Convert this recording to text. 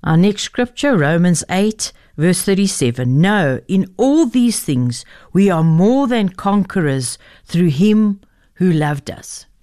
Our next scripture, Romans 8, verse 37. No, in all these things we are more than conquerors through him who loved us.